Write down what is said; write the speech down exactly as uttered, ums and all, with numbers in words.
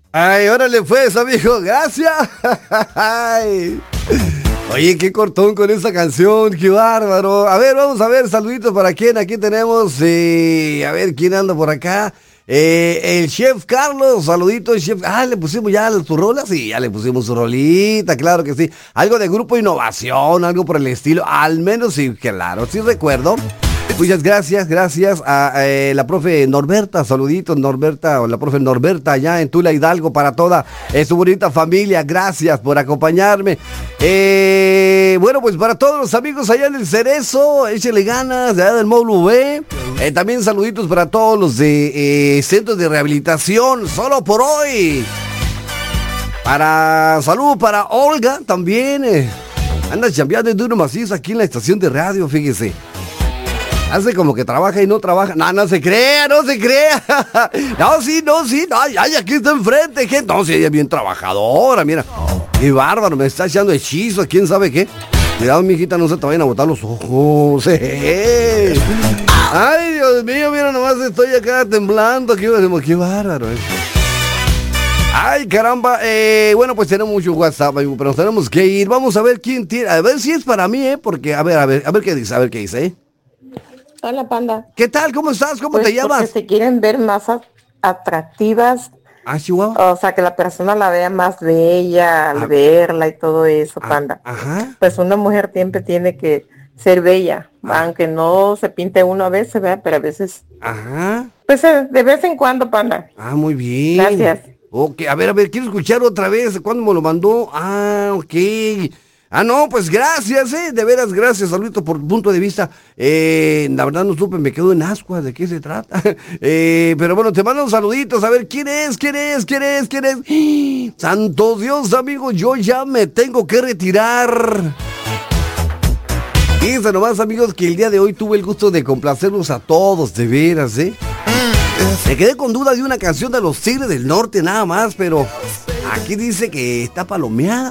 Ay, órale pues, amigo, gracias. Ay. Oye, qué cortón con esta canción, qué bárbaro. A ver, vamos a ver, saluditos para quién. Aquí tenemos, eh, a ver, ¿quién anda por acá? Eh, el chef Carlos, saluditos, chef. Ah, le pusimos ya su rola, sí, ya le pusimos su rolita, claro que sí. Algo de Grupo Innovación, algo por el estilo, al menos sí, claro, sí recuerdo. Muchas gracias, gracias a eh, la profe Norberta, saluditos Norberta, o la profe Norberta allá en Tula Hidalgo para toda eh, su bonita familia, gracias por acompañarme. Eh, bueno, pues para todos los amigos allá en el Cerezo, échale ganas, allá del módulo B. Eh, también saluditos para todos los de eh, centros de rehabilitación, solo por hoy. Para salud para Olga también, eh, anda chambeando duro macizo aquí en la estación de radio, fíjese. Hace como que trabaja y no trabaja. No, no se crea, no se crea. No, sí, no, sí. No, ay, ay, aquí está enfrente, gente. No, sí, ella es bien trabajadora, mira. Qué bárbaro, me está echando hechizo, quién sabe qué. Cuidado, mijita, no se te vayan a botar los ojos. Eh. Ay, Dios mío, mira, nomás estoy acá temblando. Qué, qué bárbaro. Eh. Ay, caramba. Eh, bueno, pues tenemos mucho WhatsApp, amigo, pero nos tenemos que ir. Vamos a ver quién tiene. A ver si es para mí, ¿eh? Porque, a ver, a ver, a ver qué dice, a ver qué dice, ¿eh? Hola, Panda. ¿Qué tal? ¿Cómo estás? ¿Cómo pues te llamas? Porque se quieren ver más a- atractivas. Ah, Chihuahua. O sea, que la persona la vea más bella al ah, verla y todo eso, ah, Panda. Ajá. Pues una mujer siempre tiene que ser bella, ah. aunque no se pinte uno a veces, ¿verdad? Pero a veces. Ajá. Pues de vez en cuando, Panda. Ah, muy bien. Gracias. Ok, a ver, a ver, quiero escuchar otra vez. ¿Cuándo me lo mandó? Ah, ok. Ah, no, pues gracias, eh, de veras, gracias, Saluditos por punto de vista. Eh, la verdad no supe, me quedo en ascuas de qué se trata. eh, pero bueno, te mando un saluditos, a ver, ¿quién es? ¿Quién es? ¿Quién es? ¿Quién es? ¡Ah! Santo Dios, amigo, yo ya me tengo que retirar. Fíjense nomás, amigos, que el día de hoy tuve el gusto de complacerlos a todos, de veras, eh. Me quedé con duda de una canción de los Tigres del Norte nada más, pero aquí dice que está palomeada.